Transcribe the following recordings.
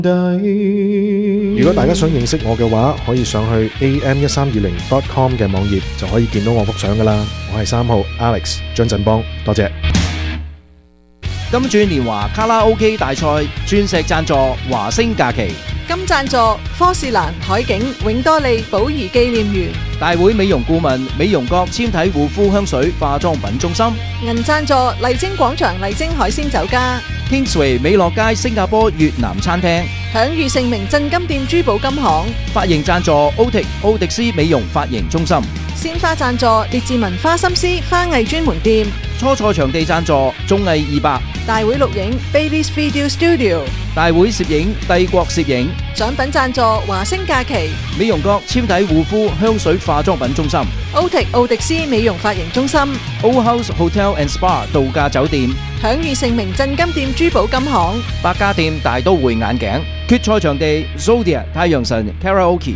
如果大家想認識我嘅話，可以上去 am1320.com 嘅網頁就可以見到我幅相噶啦。我係3號 Alex 張振邦，多謝。 金鑽年華卡拉 OK 大賽鑽石贊助華星假期， 金贊助科士蘭海景永多利寶儀紀念園， 大會美容顧問美容閣纖體護膚香水化妝品中心， 銀贊助麗晶廣場麗晶海鮮酒家， Kingsway 美樂街新加坡越南餐廳， 享譽盛名鎮金店珠寶金行， 髮型贊助奧迪斯美容髮型中心， 鮮花贊助列治文花心思花藝專門店， 初賽場地贊助綜藝200， 大會錄影 Baby's Video Studio， 大會攝影帝國攝影， 獎品贊助華星假期， 美容閣纖體護膚香水化妝品中心， 奧迪斯美容髮型中心， Old House Hotel and Spa 度假酒店， 享譽盛名鎮金店珠寶金行， 百家店大都會眼鏡，決賽場地 Zodia 太陽神 Karaoke。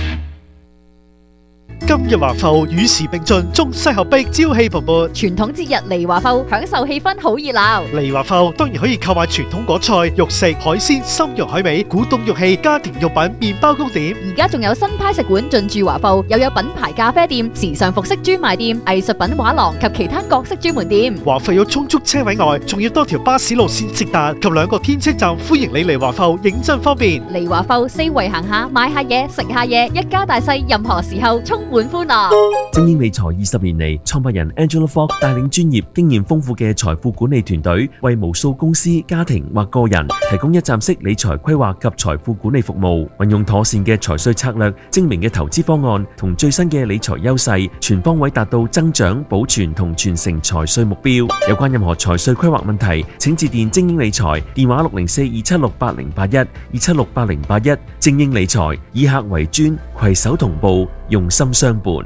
今日華埠與時並進，中西合璧，朝氣蓬勃。 傳統節日嚟華埠，享受氣氛好熱鬧。 嚟華埠當然可以購買傳統果菜、肉食、海鮮、參肉海味、古董玉器、家庭用品、麵包糕點。 而家仲有新派食館進駐華埠，又有品牌咖啡店、時尚服飾專賣店、藝術品畫廊及其他各式專門店。 華埠有充足車位外，仲要多條巴士路線直達及2個天車站，歡迎你嚟華埠，認真方便。 嚟華埠四圍行下，買下嘢，食下嘢，一家大細任何時候充滿歡樂。 精英理財20年嚟，創辦人 Angela Fogg 帶領專業、經驗豐富嘅財富管理團隊，為無數公司、家庭或個人提供一站式理財規劃及財富管理服務。運用妥善嘅財稅策略、精明嘅投資方案同最新嘅理財優勢，全方位達到增長、保存同傳承財稅目標。有關任何財稅規劃問題，請致電精英理財，電話604-276-8081，276-8081。精英理財以客為尊，攜手同步，用心相伴。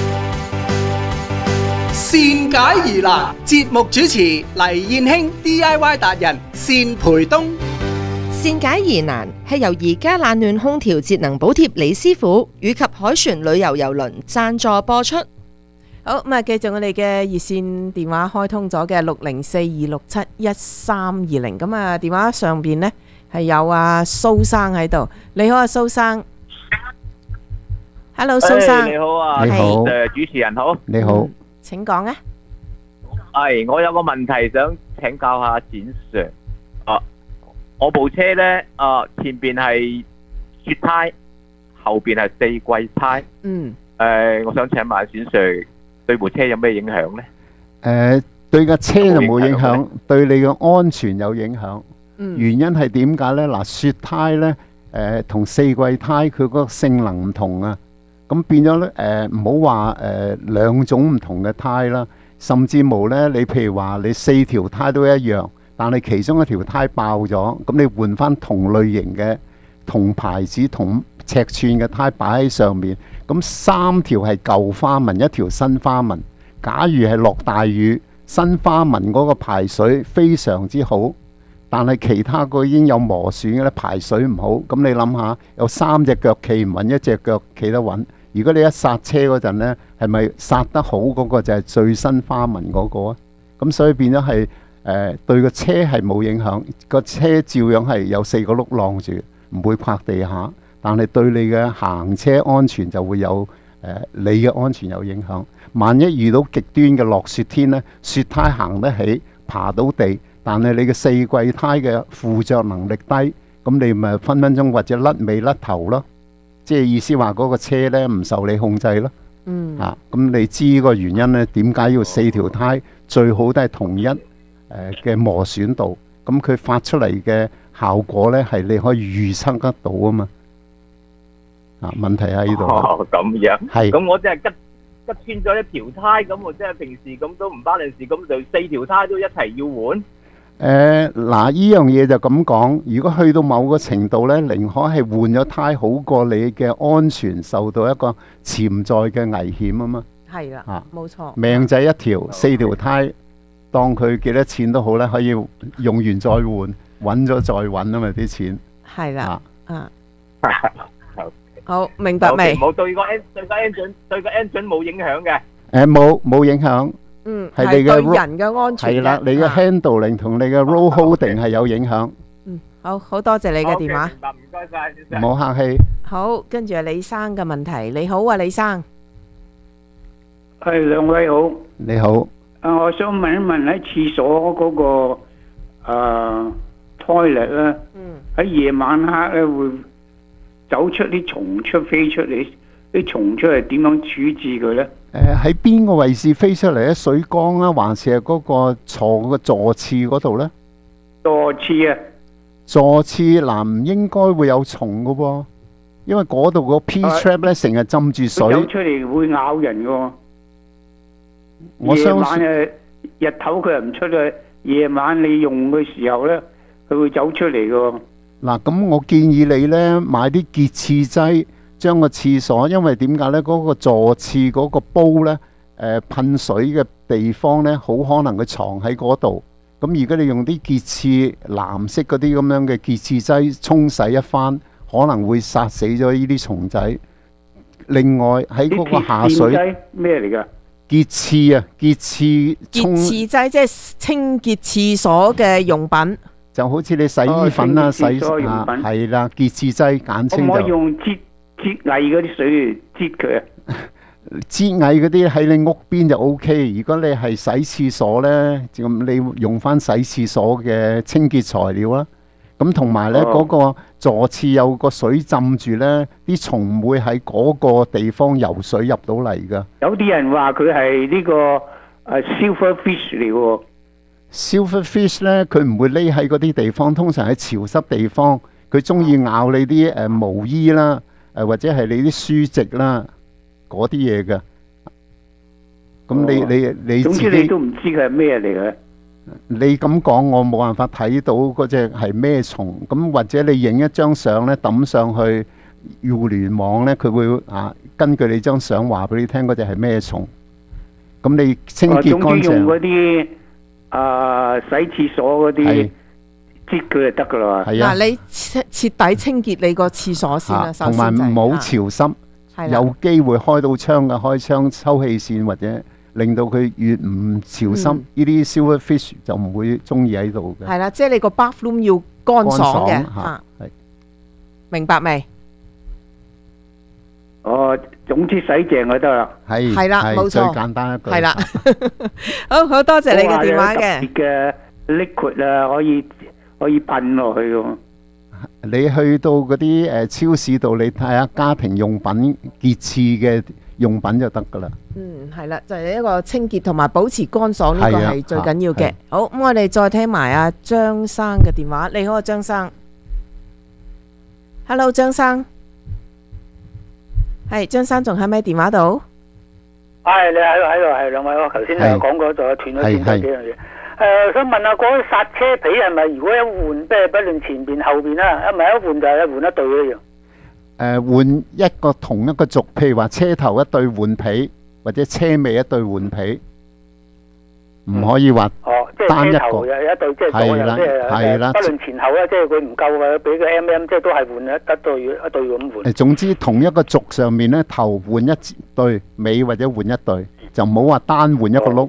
善解疑難，節目主持黎燕卿 DIY 達人單培東。 善解疑難係由而家冷暖空調節能補貼李師傅以及海船旅遊郵輪贊助播出。 好，咁啊，繼續我哋嘅熱線電話開通咗嘅604-267-1320，咁啊，電話上邊呢係有阿蘇生喺度。你好啊，蘇生。Hello， 蘇生。 你好啊， 你好， 主持人好。 你好， 請講啊。 係，我有個問題想請教下展 Sir。我部車呢，前邊係雪胎，後邊係4季胎。我想請問展 Sir，對部車有咩影響呢？ 對架車就冇影響，對你嘅安全有影響。原因係點解呢？嗱，雪胎呢，同4季胎佢嗰個性能唔同啊。咁變咗咧，唔好話兩種唔同嘅胎啦，甚至無咧，你譬如話你4條胎都一樣，但係其中一條胎爆咗，咁你換翻同類型嘅、同牌子、同尺寸嘅胎擺喺上面，咁3條係舊花紋，一條新花紋。假如係落大雨，新花紋嗰個排水非常之好，但係其他個已經有磨損嘅咧，排水唔好。咁你諗下，有3隻腳企唔穩，一隻腳企得穩。如果你一剎車嗰陣呢，係咪剎得好嗰個就係最新花紋嗰個啊？咁所以變咗係對個車係冇影響，個車照樣係有4個轆晾住，唔會拍地下。但係對你嘅行車安全就會有你嘅安全有影響。萬一遇到極端嘅落雪天呢，雪胎行得起，爬到地，但係你嘅4季胎嘅附着能力低，咁你咪分分鐘或者甩尾甩頭咯。即係意思話嗰個車咧唔受你控制咯。咁你知個原因咧，點解要4條胎？最好都係同一嘅磨損度，咁佢發出嚟嘅效果咧係你可以預測得到啊嘛。問題喺呢度。 咁樣。係。咁我真係吉穿咗一條胎，咁我真係平時咁都唔關你事，咁就4條胎都一齊要換。 嗱，依樣嘢就咁講。如果去到某個程度呢，寧可係換咗胎好過你嘅安全受到一個潛在嘅危險啊嘛。 係啦，冇錯。 命仔一條，4條胎，當佢幾多錢都好咧，可以用完再換，揾咗再揾啊嘛啲錢。係啦， 好明白未？ 冇對個 engine 冇影響嘅。 冇影響。係你嘅對人嘅安全。 係啦，你嘅 handling 同你嘅 road holding 係有影響。 好多謝你嘅電話。 明白，唔該晒，先生。 唔好客氣。 好，跟住係李生嘅問題。你好啊，李生。 係，兩位好。 你好。 我想問一問喺廁所嗰個toilet 咧，喺夜晚黑咧會走出啲蟲飛出嚟，啲蟲出嚟點樣處置佢咧？ 喺邊個位置飛出嚟咧？水缸啊，還是係嗰個座廁嗰度咧？ 座廁啊。 座廁嗱唔應該會有蟲噶喎，因為嗰度個 P trap 咧成日浸住水。 佢走出嚟會咬人噶喎。 我相信日頭佢又唔出去，夜晚你用嘅時候咧，佢會走出嚟噶。 嗱，咁我建議你咧買啲潔廁劑，將個廁所，因為點解咧？嗰個座廁嗰個煲咧，噴水嘅地方咧，好可能佢藏喺嗰度。咁如果你用啲潔廁藍色嗰啲咁樣嘅潔廁劑沖洗一番，可能會殺死咗呢啲蟲仔。另外喺嗰個下水咩嚟㗎？ 潔廁啊，潔廁劑即係清潔廁所嘅用品， 就好似你洗衣粉啊、洗啊，係啦，潔廁劑簡稱就。 可唔可以用擠蟻嗰啲水嚟擠佢啊？ 擠蟻嗰啲喺你屋邊就 OK， 如果你係洗廁所呢，咁你用翻洗廁所嘅清潔材料啦。咁同埋呢，嗰個座廁有個水浸住呢，啲蟲唔會喺嗰個地方游水入到嚟噶。 有啲人話佢係呢個silver fish 嚟喎。 silver fish 呢，佢唔會匿喺嗰啲地方，通常喺潮濕地方，佢中意咬你啲毛衣啦，或者係你啲書籍啦。嗰啲嘢嘅，咁你總之你都唔知佢係咩嚟嘅。 你咁講，我冇辦法睇到嗰隻係咩蟲。咁或者你影一張相咧，抌上去互聯網咧，佢會根據你張相話俾你聽嗰隻係咩蟲。咁你清潔乾淨。總之用嗰啲洗廁所嗰啲擠佢就得噶啦。 係啊， 你徹底清潔你個廁所先啦，首先同埋唔好潮濕。有機會開到窗嘅，開窗抽氣扇或者令到佢越唔潮濕，呢啲 silver fish 就唔會中意喺度嘅。 係啦，即係你個 bathroom 要乾爽嘅嚇。明白未？ 總之洗淨就得啦。 係啦，冇錯， 最簡單一句。 係啦，好多謝你嘅電話嘅。 特別嘅 liquid 啊，可以噴落去嘅。 你去到嗰啲超市度，你睇下家庭用品潔廁嘅用品就得噶啦。 係啦，就係一個清潔同埋保持乾爽，呢個係最緊要嘅。好，咁我哋再聽埋阿張生嘅電話。你好啊，張生。Hello， 張生。係張生仲喺咪電話度？ 係，你喺度，係兩位。我頭先講過咗斷咗線咗幾樣嘢。想問下嗰啲剎車皮係咪如果一換，即係不論前邊後邊啦，一唔係一換就係換一對一樣？ 換一個同一個軸，譬如話車頭一對換皮，或者車尾一對換皮，唔可以話單一個。 即係車頭有一對，即係左右，即係不論前後咧，即係佢唔夠嘅，俾個 即係都係換一對咁換。 總之同一個軸上面咧，頭換一對，尾或者換一對，就唔好話單換一個轆。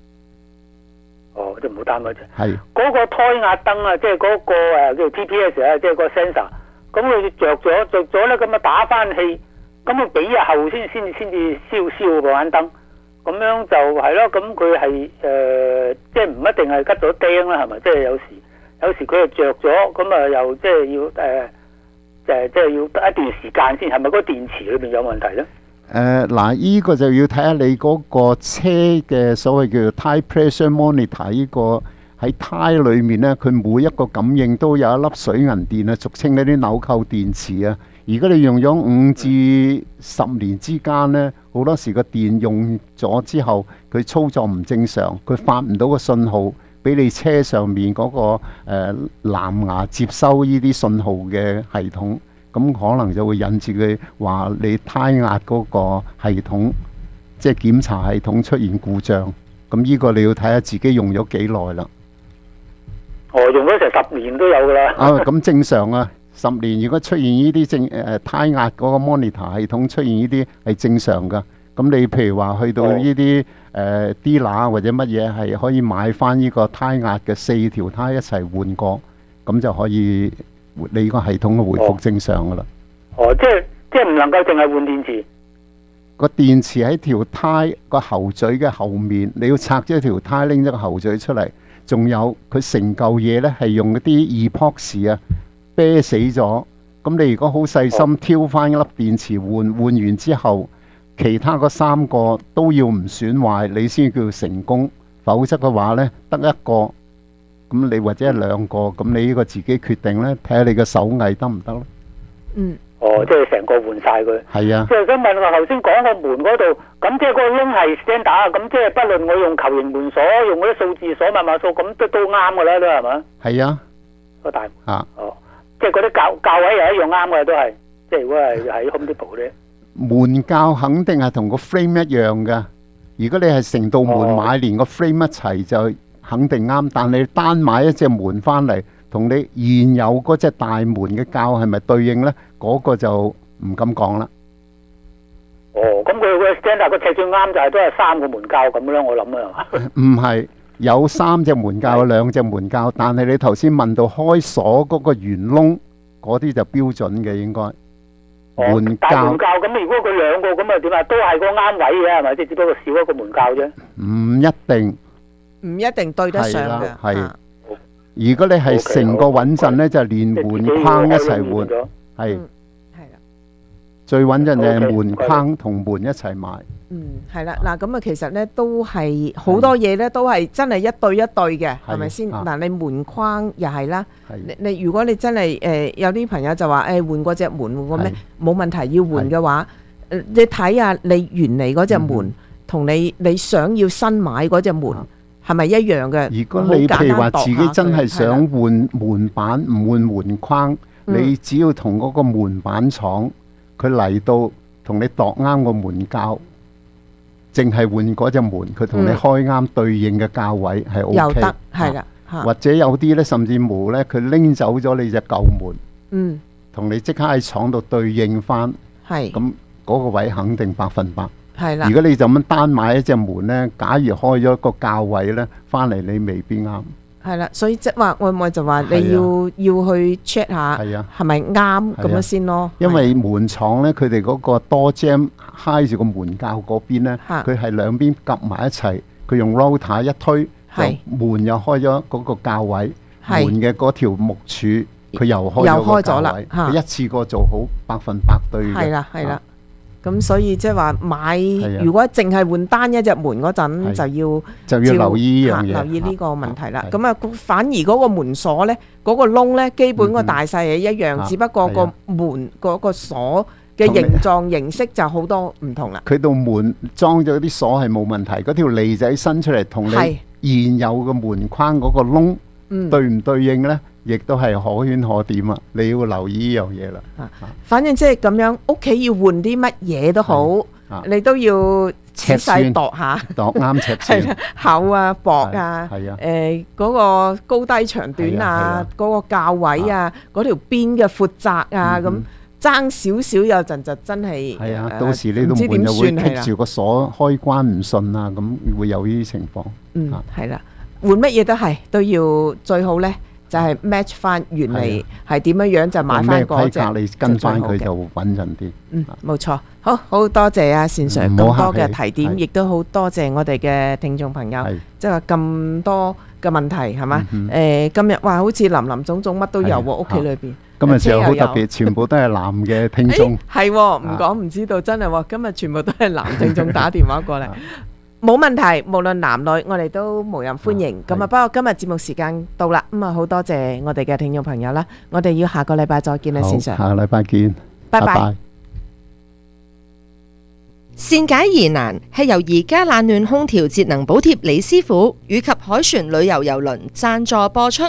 即係唔好單嗰隻。 係。 嗰個胎壓燈啊，即係嗰個叫 TPS 啊，即係個 sensor。咁佢着咗咧，咁啊打翻氣，咁啊幾日後先至燒嗰盞燈。咁樣就係咯，咁佢係即係唔一定係吉咗釘啦，係咪？即係有時佢係着咗，咁啊又即係要即係要一段時間先，係咪嗰個電池裏邊有問題咧？ 嗱，依個就要睇下你嗰個車嘅所謂叫做 tire pressure monitor， 呢個喺胎裏面呢，佢每一個感應都有一粒水銀電啊，俗稱嗰啲紐扣電池啊。如果你用咗5至10年之間呢，好多時個電用咗之後，佢操作唔正常，佢發唔到個信號俾你車上面嗰個藍牙接收呢啲信號嘅系統。咁可能就會引致佢話你胎壓嗰個系統，即係檢查系統出現故障。咁呢個你要睇下自己用咗幾耐啦。 用咗成10年都有㗎啦。 咁正常啊，10年如果出現呢啲胎壓嗰個 monitor 系統出現呢啲係正常㗎。咁你譬如話去到呢啲dealer或者乜嘢係可以買翻呢個胎壓嘅4條胎一齊換過。 咁就可以你個系統嘅回復正常噶啦。 哦，即係唔能夠淨係換電池。 個電池喺條胎個喉嘴嘅後面，你要拆咗條胎，拎咗個喉嘴出嚟。仲有佢成嚿嘢呢，係用嗰啲 epoxy 啊啤死咗。咁你如果好細心挑翻一粒電池換完之後，其他嗰3個都要唔損壞，你先叫成功。否則嘅話呢，得一個，咁你或者係2個，咁你呢個自己決定呢，睇下你嘅手藝得唔得咯。 哦，即係成個換晒佢。 係啊。 即係想問我頭先講個門嗰度，咁即係個窿係 standard，咁即係不論我用球形門鎖，用嗰啲數字鎖、密碼鎖，咁都啱㗎啦，都係嘛？ 係啊。 個大門。 啊。 哦，即係嗰啲校位又一樣啱嘅，都係。即係如果係喺 Home Depot 咧。 門鉸肯定係同個 frame 一樣㗎。如果你係成道門買連個 frame 一齊就肯定啱，但你單買一隻門翻嚟，同你現有嗰隻大門嘅鉸係咪對應呢？嗰個就唔敢講啦。 哦，咁佢個 standard 個尺寸啱就係都係3個門鉸咁樣，我諗啊。 唔係，有3隻門鉸，有2隻門鉸，但係你頭先問到開鎖嗰個圓窿，嗰啲就標準嘅應該。門大門鉸咁，如果佢2個咁啊點啊？都係個啱位嘅係咪？即係只不過少一個門鉸啫。 唔一定對得上嘅。 係。如果你係成個穩陣呢，就連門框一齊換。係。最穩陣就係門框同門一齊買。 係啦，嗱咁啊，其實咧都係好多嘢咧，都係真係一對一對嘅，係咪先？嗱，你門框又係啦，你如果你真係有啲朋友就話換嗰隻門換個咩，冇問題要換嘅話，你睇下你原嚟嗰隻門同你想要新買嗰隻門係咪一樣嘅？ 如果你譬如話自己真係想換門板唔換門框，你只要同嗰個門板廠佢嚟到同你度啱個門鉸。淨係換嗰隻門，佢同你開啱對應嘅鉸位係 OK， 又得係啦。 或者有啲咧，甚至乎咧，佢拎走咗你隻舊門，同你即刻喺廠度對應翻，咁嗰個位肯定100%。係啦。如果你就咁單買一隻門咧，假如開咗個鉸位咧，翻嚟你未必啱。 係啦，所以即係話我就話你要去 check 下係咪啱咁樣先咯。 因為門廠咧，佢哋嗰個door jam 揩住個門鉸嗰邊咧，佢係兩邊夾埋一齊，佢用 router 一推，就門又開咗嗰個鉸位，門嘅嗰條木柱佢又開咗啦，佢一次過做好100%對嘅。 係啦，係啦。咁所以即係話買，如果淨係換單一隻門嗰陣，就要留意呢樣嘢， 留意呢個問題啦。咁啊，反而嗰個門鎖咧，嗰個窿咧，基本個大細係一樣，只不過個門嗰個鎖嘅形狀形式就好多唔同啦。 佢道門裝咗啲鎖係冇問題，嗰條脷仔伸出嚟同你現有嘅門框嗰個窿對唔對應咧？亦都係可圈可點啊！你要留意呢樣嘢啦。 反正即係咁樣，屋企要換啲乜嘢都好，你都要仔細度下， 度啱尺寸， 厚啊、薄啊，嗰個高低長短啊，嗰個鉸位啊，嗰條邊嘅闊窄啊，咁爭少少有陣就真係係啊！到時你度門又會棘住個鎖開關唔順啊，咁會有呢啲情況。 係啦，換乜嘢都要最好咧。就係 match 翻原嚟係點樣樣就買翻嗰隻， 咩規格你跟翻佢就穩陣啲。 冇錯，好多謝阿善 Sir 咁多嘅提點，亦都好多謝我哋嘅聽眾朋友，即係話咁多嘅問題係嘛？今日哇，好似林林總總乜都有喎，屋企裏邊。 今日就好特別，全部都係男嘅聽眾。 係唔講唔知道，真係喎！今日全部都係男聽眾打電話過嚟。冇問題，無論男女，我哋都無任歡迎。咁不過今日節目時間到啦，咁好多謝我哋嘅聽眾朋友啦，我哋要下個禮拜再見啦，善 Sir。 下個禮拜見， 拜拜。 善解疑難係由而家冷暖空調節能補貼李師傅以及海旋旅遊郵輪贊助播出。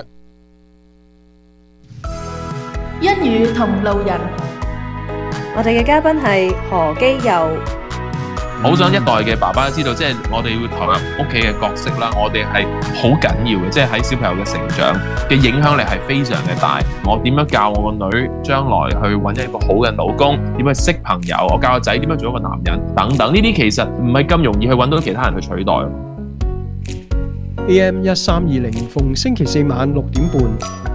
一語同路人， 我哋嘅嘉賓係何基佑。 好想一代嘅爸爸知道，即係我哋要投入屋企嘅角色啦，我哋係好緊要嘅，即係喺小朋友嘅成長嘅影響力係非常嘅大。我點樣教我個女將來去揾一個好嘅老公，點樣識朋友，我教個仔點樣做一個男人等等，呢啲其實唔係咁容易去揾到其他人去取代。 AM 1320逢星期四晚6點半，